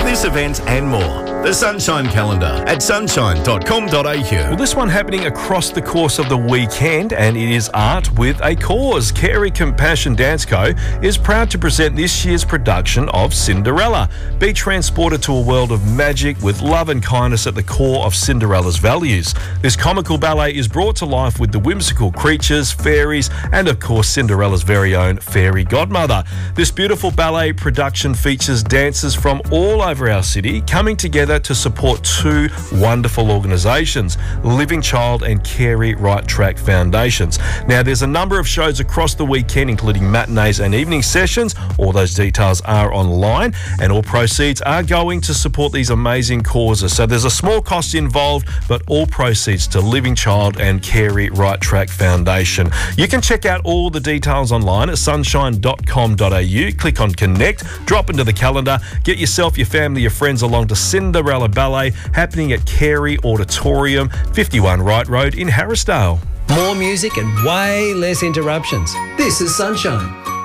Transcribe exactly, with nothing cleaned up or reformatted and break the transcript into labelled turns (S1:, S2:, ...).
S1: this event and more. The Sunshine Calendar at sunshine dot com dot a u.
S2: Well, this one happening across the course of the weekend, and it is Art with a Cause. Carey Compassion Dance Co is proud to present this year's production of Cinderella. Be transported to a world of magic with love and kindness at the core of Cinderella's values. This comical ballet is brought to life with the whimsical creatures, fairies, and of course Cinderella's very own fairy godmother. This beautiful ballet production features dancers from all over our city coming together to support two wonderful organisations, Living Child and Carey Right Track Foundations. Now, there's a number of shows across the weekend, including matinees and evening sessions. All those details are online, and all proceeds are going to support these amazing causes. So there's a small cost involved, but all proceeds to Living Child and Carey Right Track Foundation. You can check out all the details online at sunshine dot com dot a u. Click on Connect, drop into the calendar, get yourself, your family, your friends along to Cinderella Ballet, happening at Carey Auditorium, fifty-one Wright Road in Harrisdale.
S3: More music and way less interruptions. This is Sunshine.